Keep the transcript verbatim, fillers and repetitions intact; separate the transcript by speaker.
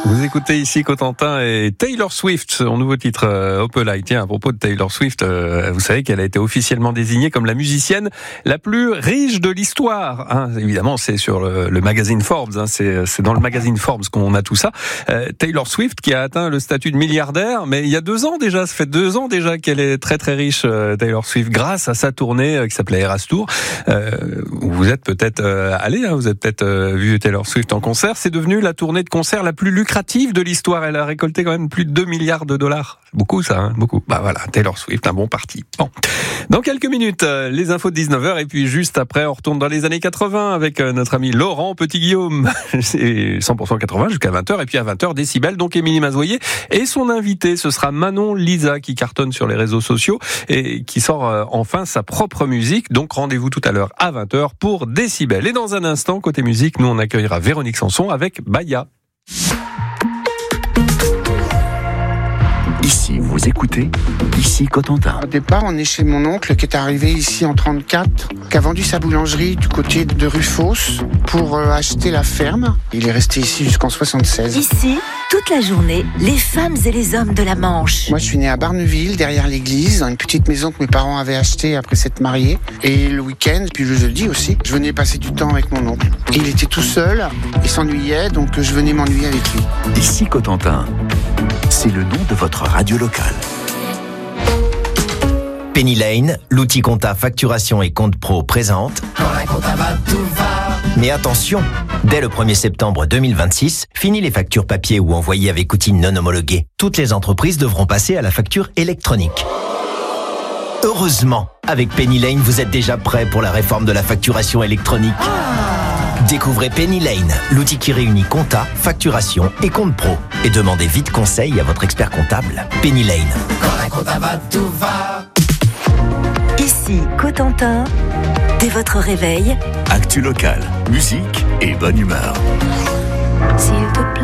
Speaker 1: Vous écoutez ici Cotentin et Taylor Swift, son nouveau titre euh, Opelite. Tiens, à propos de Taylor Swift, euh, vous savez qu'elle a été officiellement désignée comme la musicienne la plus riche de l'histoire. Hein, évidemment, c'est sur le, le magazine Forbes, hein, c'est, c'est dans le magazine Forbes qu'on a tout ça. Euh, Taylor Swift qui a atteint le statut de milliardaire, mais il y a deux ans déjà, ça fait deux ans déjà qu'elle est très très riche, euh, Taylor Swift, grâce à sa tournée euh, qui s'appelait Eras Tour. Euh, vous êtes peut-être euh, allé, hein, vous avez peut-être euh, vu Taylor Swift en concert. C'est devenu la tournée de concert la plus lucrative de l'histoire. Elle a récolté quand même plus de deux milliards de dollars. Beaucoup ça, hein, beaucoup. Bah voilà, Taylor Swift, un bon parti. Bon. Dans quelques minutes, les infos de dix-neuf heures et puis juste après, on retourne dans les années quatre-vingts avec notre ami Laurent Petit-Guillaume. C'est cent pour cent quatre-vingts jusqu'à vingt heures et puis à vingt heures, Décibel, donc Émilie Mazoyer et son invité, ce sera Manon Lisa qui cartonne sur les réseaux sociaux et qui sort enfin sa propre musique. Donc rendez-vous tout à l'heure à vingt heures pour Décibel. Et dans un instant, côté musique, nous on accueillera Véronique Sanson avec Baya.
Speaker 2: Ici, vous écoutez, ici Cotentin.
Speaker 3: Au départ, on est chez mon oncle qui est arrivé ici en trente-quatre, qui a vendu sa boulangerie du côté de Rufos pour euh, acheter la ferme. Il est resté ici jusqu'en soixante-seize.
Speaker 4: Ici, toute la journée, les femmes et les hommes de la Manche.
Speaker 3: Moi, je suis né à Barneville, derrière l'église, dans une petite maison que mes parents avaient achetée après s'être mariés. Et le week-end, puis le jeudi aussi, je venais passer du temps avec mon oncle. Et il était tout seul, il s'ennuyait, donc je venais m'ennuyer avec lui.
Speaker 2: Ici Cotentin, c'est le nom de votre radio locale.
Speaker 5: Penny Lane, l'outil compta facturation et compte pro présente. Quand la compta va, tout va. Mais attention, dès le premier septembre deux mille vingt-six, fini les factures papier ou envoyées avec outils non homologués. Toutes les entreprises devront passer à la facture électronique. Heureusement, avec Penny Lane, vous êtes déjà prêt pour la réforme de la facturation électronique. Découvrez Penny Lane, l'outil qui réunit compta, facturation et compte pro. Et demandez vite conseil à votre expert comptable. Penny Lane. Quand la compta va, tout va.
Speaker 4: Ici, Cotentin, dès votre réveil.
Speaker 2: Actu local, musique et bonne humeur.
Speaker 4: S'il te plaît.